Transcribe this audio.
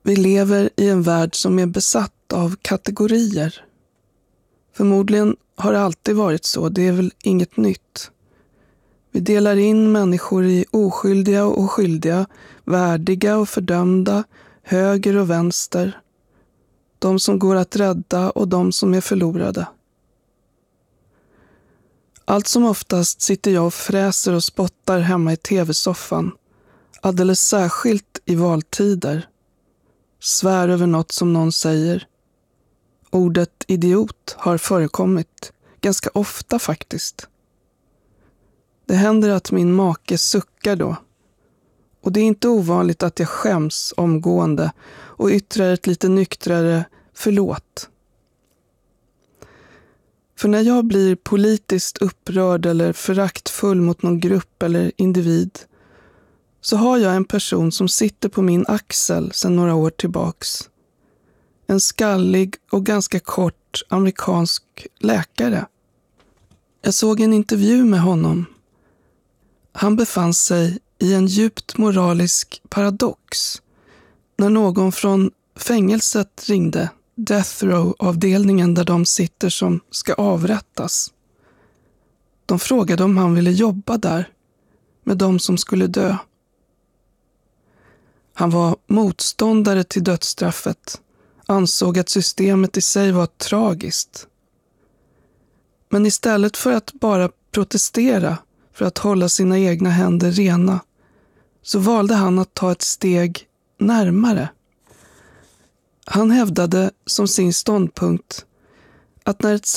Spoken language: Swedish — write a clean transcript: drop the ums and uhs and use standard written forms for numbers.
Vi lever i en värld som är besatt av kategorier. Förmodligen har det alltid varit så, det är väl inget nytt. Vi delar in människor i oskyldiga och skyldiga, värdiga och fördömda, höger och vänster. De som går att rädda och de som är förlorade. Allt som oftast sitter jag och fräser och spottar hemma i tv-soffan, alldeles särskilt i valtider. Svär över något som någon säger. Ordet idiot har förekommit, ganska ofta faktiskt. Det händer att min make suckar då. Och det är inte ovanligt att jag skäms omgående och yttrar ett lite nyktrare förlåt. För när jag blir politiskt upprörd eller föraktfull mot någon grupp eller individ så har jag en person som sitter på min axel sedan några år tillbaks. En skallig och ganska kort amerikansk läkare. Jag såg en intervju med honom. Han befann sig i en djupt moralisk paradox när någon från fängelset ringde, Death Row-avdelningen där de sitter som ska avrättas. De frågade om han ville jobba där med de som skulle dö. Han var motståndare till dödsstraffet, ansåg att systemet i sig var tragiskt. Men istället för att bara protestera för att hålla sina egna händer rena så valde han att ta ett steg närmare. Han hävdade som sin ståndpunkt att när ett